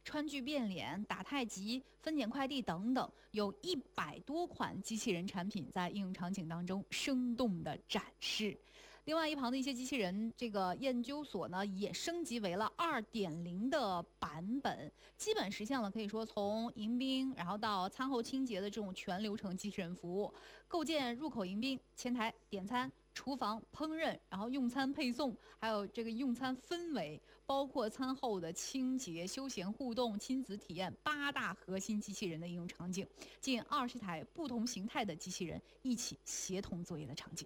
川剧变脸、打太极、分拣快递等等，有100多款机器人产品在应用场景当中生动的展示。另外一旁的一些机器人，这个研究所呢也升级为了2.0的版本，基本实现了可以说从迎宾然后到餐后清洁的这种全流程机器人服务，构建入口迎宾、前台点餐、厨房烹饪，然后用餐配送，还有这个用餐氛围，包括餐后的清洁、休闲互动、亲子体验8大核心机器人的应用场景，近20台不同形态的机器人一起协同作业的场景。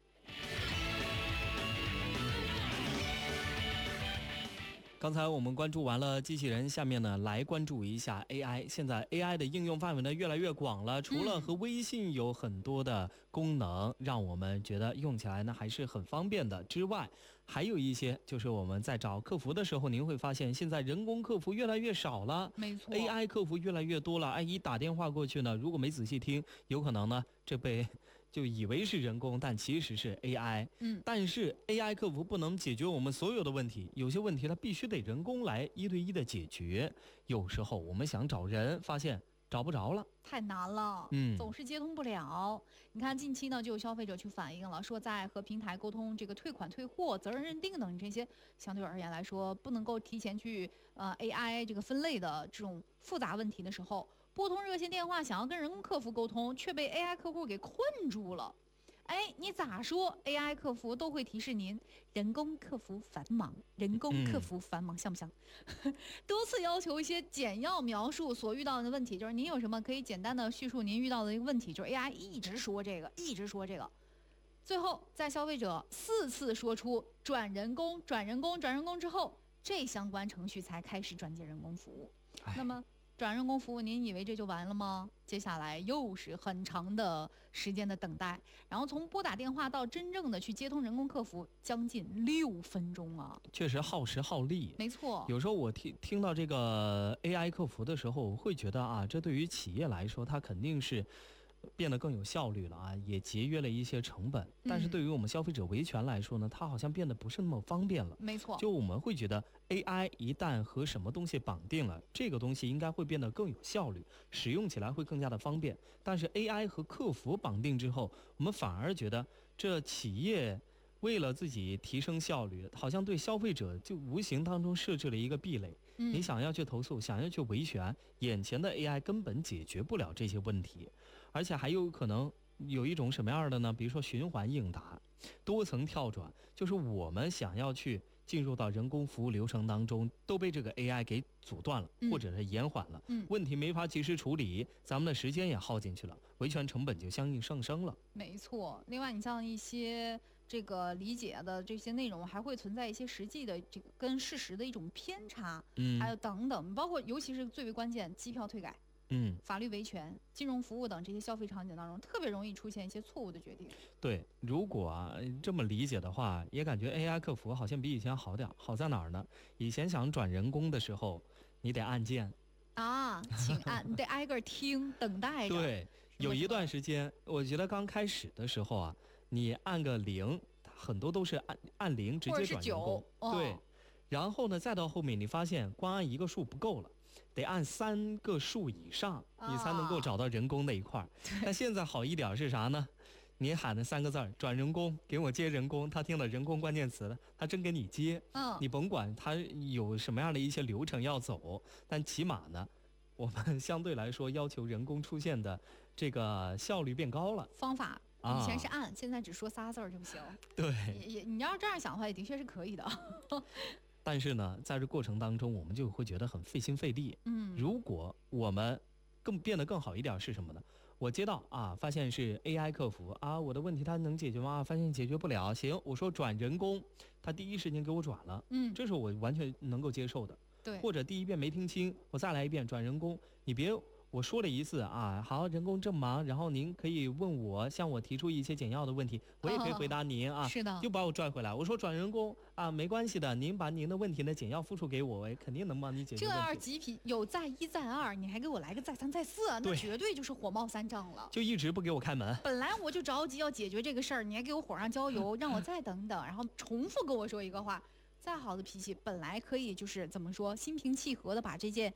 刚才我们关注完了机器人，下面呢来关注一下 AI。现在 AI 的应用范围呢越来越广了，除了和微信有很多的功能，让我们觉得用起来呢还是很方便的之外，还有一些就是我们在找客服的时候，您会发现现在人工客服越来越少了， 没错 ，AI 客服越来越多了。一打电话过去呢，如果没仔细听，有可能呢这被就以为是人工，但其实是 AI。但是 AI 客服不能解决我们所有的问题，有些问题它必须得人工来1对1的解决。有时候我们想找人，发现找不着了， 太难了，总是接通不了。你看近期呢就有消费者去反映了，说在和平台沟通这个退款退货、责任认定等这些相对而言来说不能够提前去AI 这个分类的这种复杂问题的时候，拨通热线电话想要跟人工客服沟通，却被 AI 客户给困住了。你咋说 AI 客服都会提示您人工客服繁忙，人工客服繁忙，像不像？多次要求一些简要描述所遇到的问题，就是您有什么可以简单的叙述您遇到的一个问题，就是 AI 一直说这个，最后在消费者4次说出转人工之后，这相关程序才开始转接人工服务。那么转人工服务，您以为这就完了吗？接下来又是很长的时间的等待，然后从拨打电话到真正的去接通人工客服，将近6分钟啊！ 确实耗时耗力。 没错， 有时候我听到这个 AI 客服的时候，我会觉得啊，这对于企业来说，它肯定是变得更有效率了啊，也节约了一些成本。但是对于我们消费者维权来说呢，它好像变得不是那么方便了。 没错， 就我们会觉得 AI 一旦和什么东西绑定了，这个东西应该会变得更有效率，使用起来会更加的方便。但是 AI 和客服绑定之后，我们反而觉得这企业为了自己提升效率，好像对消费者就无形当中设置了一个壁垒。你想要去投诉，想要去维权，眼前的 AI 根本解决不了这些问题，而且还有可能有一种什么样的呢？比如说循环应答、多层跳转，就是我们想要去进入到人工服务流程当中，都被这个 AI 给阻断了，或者是延缓了，问题没法及时处理，咱们的时间也耗进去了，维权成本就相应上升了。 没错，另外你像一些这个理解的这些内容，还会存在一些实际的这个跟事实的一种偏差，还有等等，包括尤其是最为关键，机票退改。法律维权、金融服务等这些消费场景当中，特别容易出现一些错误的决定。 对，如果这么理解的话，也感觉 AI 客服好像比以前好点。好在哪儿呢？以前想转人工的时候，你得按键啊，请按，你得挨个听，等待着。 对，有一段时间，我觉得刚开始的时候啊，你按个0，很多都是按0直接转人工。对，然后呢，再到后面你发现光按一个数不够了。得按3个数以上，你才能够找到人工那一块。但现在好一点是啥呢？你喊的3个字转人工，给我接人工，他听了人工关键词了，他真给你接。你甭管他有什么样的一些流程要走，但起码呢，我们相对来说要求人工出现的这个效率变高了。 方法以前是按，现在只说仨字就行。 对， 你要这样想的话，也的确是可以的。 但是呢，在这过程当中，我们就会觉得很费心费力。如果我们变得更好一点是什么呢？我接到发现是 AI 客服我的问题他能解决吗？发现解决不了，行，我说转人工，他第一时间给我转了，这是我完全能够接受的。 对， 或者第一遍没听清，我再来一遍转人工，你别。我说了一次好，人工正忙，然后您可以问我，向我提出一些简要的问题，我也可以回答您是的， 又把我拽回来。我说转人工没关系的，您把您的问题呢简要复述给我，肯定能帮你解决问题。 这要急脾有再一再二，你还给我来个再三再四，那绝对就是火冒三丈了。 就一直不给我开门。 本来我就着急要解决这个事儿，你还给我火上浇油，让我再等等，然后重复跟我说一个话。再好的脾气，本来可以就是怎么说，心平气和的把这件